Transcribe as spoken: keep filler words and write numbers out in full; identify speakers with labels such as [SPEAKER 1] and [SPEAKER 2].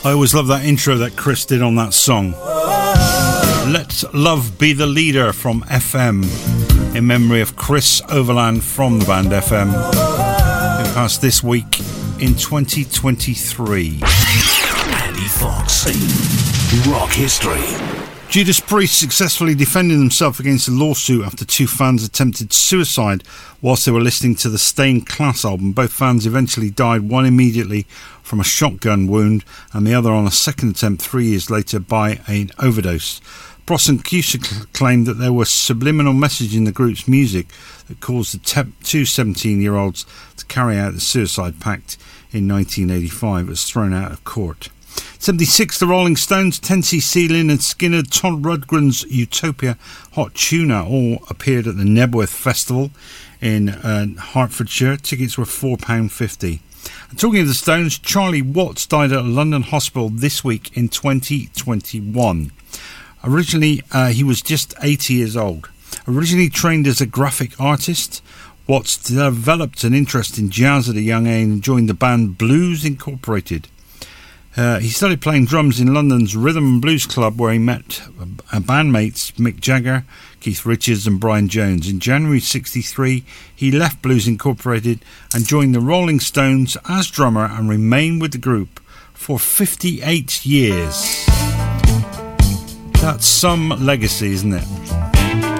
[SPEAKER 1] I always love that intro that Chris did on that song. Let Love Be the Leader from F M, in memory of Chris Overland from the band F M, who passed this week in twenty twenty-three.
[SPEAKER 2] Andy Fox, Rock History.
[SPEAKER 1] Judas Priest successfully defended himself against a lawsuit after two fans attempted suicide whilst they were listening to the Stained Class album. Both fans eventually died, one immediately from a shotgun wound and the other on a second attempt three years later by an overdose. Prosecution claimed that there was subliminal message in the group's music that caused the te- two seventeen-year-olds to carry out the suicide pact in nineteen eighty-five. It was thrown out of court. seventy-six, the Rolling Stones, ten C C, Lynyrd Skynyrd, Todd Rundgren's Utopia, Hot Tuna all appeared at the Nebworth Festival in uh, Hertfordshire. Tickets were four pounds fifty. And talking of the Stones, Charlie Watts died at a London hospital this week in twenty twenty-one. Originally, uh, he was just eighty years old. Originally trained as a graphic artist, Watts developed an interest in jazz at a young age and joined the band Blues Incorporated. Uh, he started playing drums in London's Rhythm and Blues Club, where he met uh, bandmates Mick Jagger, Keith Richards and Brian Jones. In January sixty-three, he left Blues Incorporated and joined the Rolling Stones as drummer and remained with the group for fifty-eight years. That's some legacy, isn't it?